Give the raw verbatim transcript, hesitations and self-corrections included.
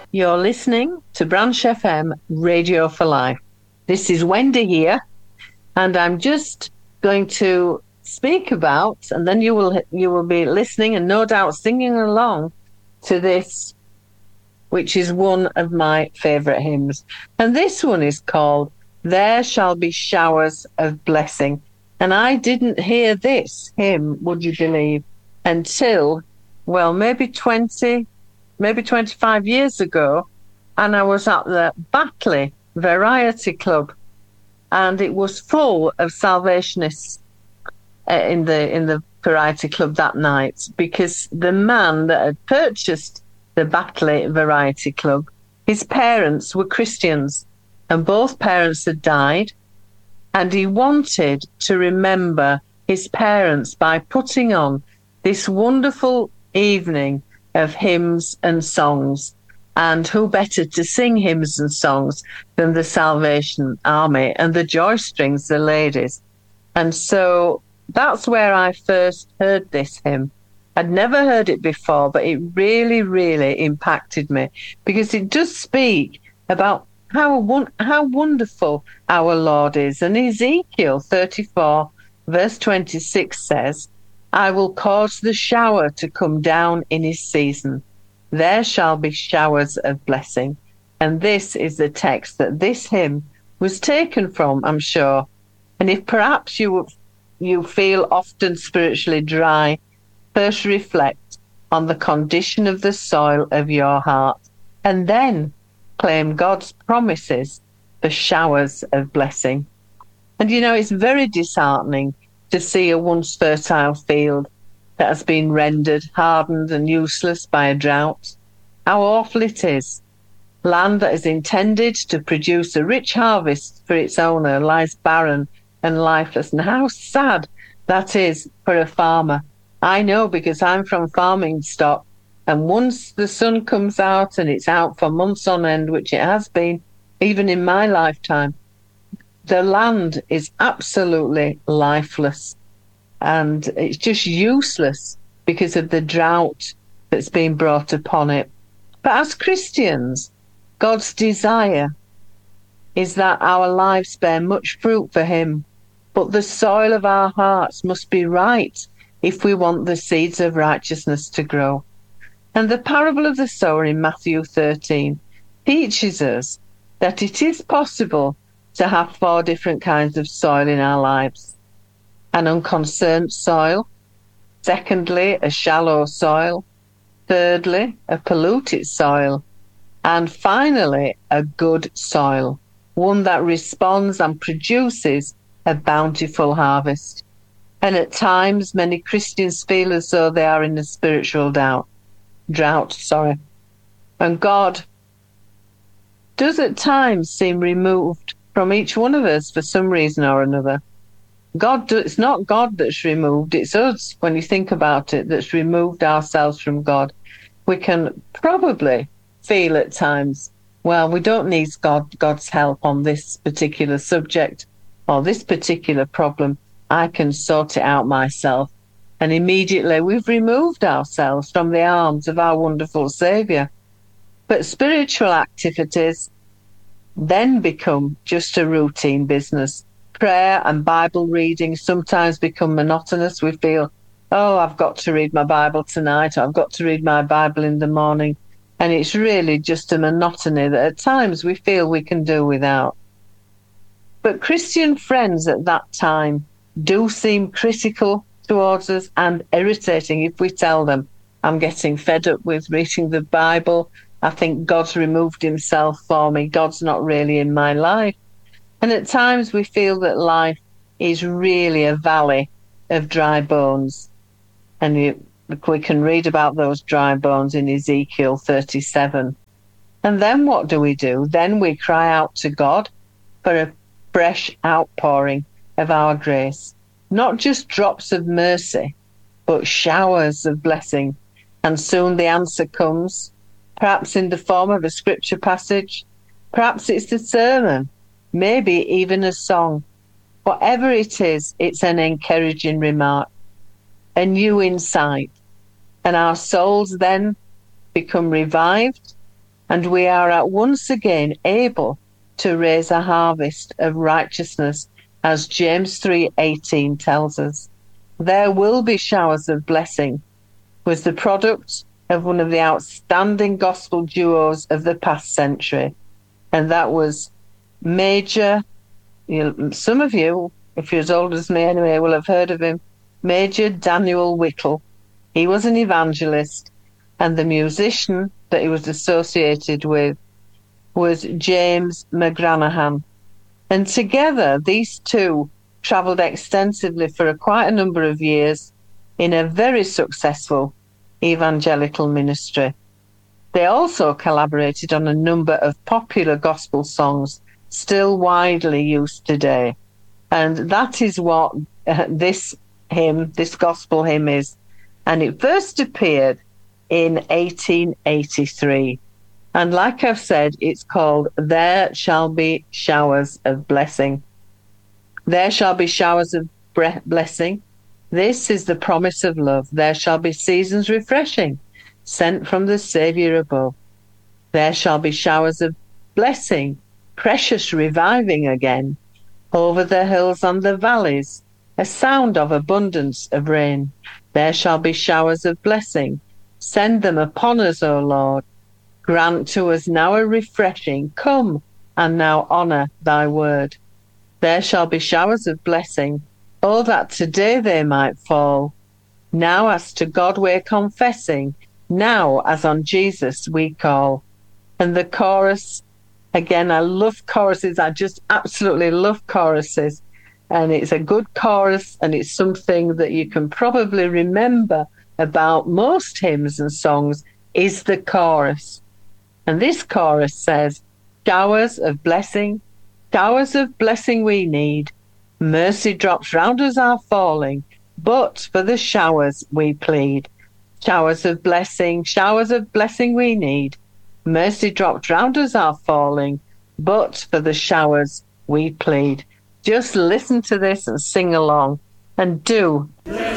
You're listening to Branch F M Radio for Life. This is Wendy here, and I'm just going to speak about, and then you will you will be listening and no doubt singing along to this, which is one of my favourite hymns. And this one is called There Shall Be Showers of Blessing. And I didn't hear this hymn, would you believe, until, well, maybe twenty, maybe twenty-five years ago, and I was at the Batley Variety Club, and it was full of Salvationists uh, in the in the Variety Club that night, because the man that had purchased the Batley Variety Club, his parents were Christians, and both parents had died, and he wanted to remember his parents by putting on this wonderful evening of hymns and songs. And who better to sing hymns and songs than the Salvation Army and the Joy Strings, the ladies. And so that's where I first heard this hymn. I'd never heard it before, but it really, really impacted me, because it does speak about how how wonderful our Lord is. And Ezekiel thirty-four, verse twenty-six says, I will cause the shower to come down in his season. There shall be showers of blessing. And this is the text that this hymn was taken from, I'm sure. And if perhaps you you feel often spiritually dry, first reflect on the condition of the soil of your heart, and then claim God's promises for showers of blessing. And you know, it's very disheartening to see a once fertile field that has been rendered hardened and useless by a drought. How awful it is. Land that is intended to produce a rich harvest for its owner lies barren and lifeless. And how sad that is for a farmer. I know, because I'm from farming stock, and once the sun comes out, and it's out for months on end, which it has been even in my lifetime, the land is absolutely lifeless, and it's just useless because of the drought that's been brought upon it. But as Christians, God's desire is that our lives bear much fruit for him, but the soil of our hearts must be right if we want the seeds of righteousness to grow. And the parable of the sower in Matthew thirteen teaches us that it is possible to have four different kinds of soil in our lives. An unconcerned soil, secondly, a shallow soil, thirdly, a polluted soil, and finally, a good soil, one that responds and produces a bountiful harvest. And at times, many Christians feel as though they are in a spiritual doubt, drought, sorry. And God does at times seem removed from each one of us for some reason or another. God, do, it's not God that's removed, it's us, when you think about it, that's removed ourselves from God. We can probably feel at times, well, we don't need God, God's help on this particular subject or this particular problem. I can sort it out myself. And immediately we've removed ourselves from the arms of our wonderful Saviour. But spiritual activities then become just a routine business. Prayer and Bible reading sometimes become monotonous. We feel, oh, I've got to read my Bible tonight, or I've got to read my Bible in the morning. And it's really just a monotony that at times we feel we can do without. But Christian friends at that time do seem critical towards us and irritating if we tell them, I'm getting fed up with reading the Bible. I think God's removed himself for me. God's not really in my life. And at times we feel that life is really a valley of dry bones. And you, we can read about those dry bones in Ezekiel thirty-seven. And then what do we do? Then we cry out to God for a fresh outpouring of our grace. Not just drops of mercy, but showers of blessing. And soon the answer comes, perhaps in the form of a scripture passage, perhaps it's a sermon, maybe even a song. Whatever it is, it's an encouraging remark, a new insight. And our souls then become revived and we are at once again able to raise a harvest of righteousness, as James three eighteen tells us. There will be showers of blessing, was the product of one of the outstanding gospel duos of the past century, and that was Major, you know, some of you, if you're as old as me anyway, will have heard of him, Major Daniel Whittle. He was an evangelist, and the musician that he was associated with was James McGranahan. And together, these two travelled extensively for a, quite a number of years in a very successful evangelical ministry. They also collaborated on a number of popular gospel songs still widely used today. And that is what uh, this hymn, this gospel hymn is. And it first appeared in eighteen eighty-three. And like I've said, it's called There Shall Be Showers of Blessing. There shall be showers of bre- blessing. This is the promise of love. There shall be seasons refreshing, sent from the Saviour above. There shall be showers of blessing, precious reviving again, over the hills and the valleys, a sound of abundance of rain. There shall be showers of blessing. Send them upon us, O Lord. Grant to us now a refreshing. Come and now honour thy word. There shall be showers of blessing. Oh, that today they might fall. Now as to God we're confessing. Now as on Jesus we call. And the chorus, again, I love choruses. I just absolutely love choruses. And it's a good chorus, and it's something that you can probably remember about most hymns and songs is the chorus. And this chorus says, showers of blessing, showers of blessing we need. Mercy drops round us are falling, but for the showers we plead. Showers of blessing, showers of blessing we need. Mercy drops round us are falling, but for the showers we plead. Just listen to this and sing along, and do